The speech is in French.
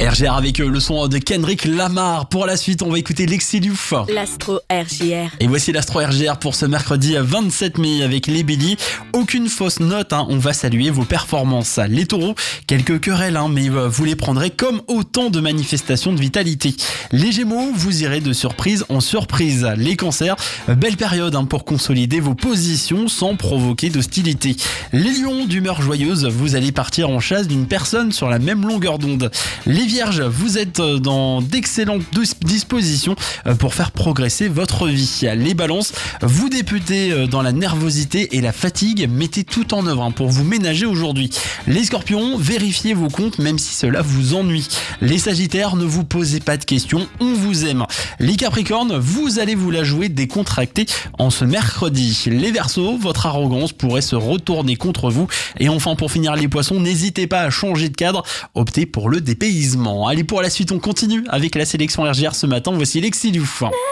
RGR avec le son de Kendrick Lamar. Pour la suite, on va écouter Lexiliouf. L'Astro RJR. Et voici l'Astro RGR pour ce mercredi 27 mai avec les Béliers. Aucune fausse note, on va saluer vos performances. Les Taureaux, quelques querelles, mais vous les prendrez comme autant de manifestations de vitalité. Les Gémeaux, vous irez de surprise en surprise. Les Cancers, belle période pour consolider vos positions sans provoquer d'hostilité. Les Lions, d'humeur joyeuse, vous allez partir en chasse d'une personne sur la même longueur d'onde. Les Vierges, vous êtes dans d'excellentes dispositions pour faire progresser votre vie. Les Balances, vous débutez dans la nervosité et la fatigue, mettez tout en œuvre pour vous ménager aujourd'hui. Les Scorpions, vérifiez vos comptes même si cela vous ennuie. Les Sagittaires, ne vous posez pas de questions, on vous aime. Les Capricornes, vous allez vous la jouer décontracté en ce mercredi. Les Verseaux, votre arrogance pourrait se retourner contre vous. Et enfin, pour finir les Poissons, n'hésitez pas à changer de cadre, optez pour le dépaysement. Allez, pour la suite, on continue avec la sélection RGR ce matin. Voici Lexiliouf.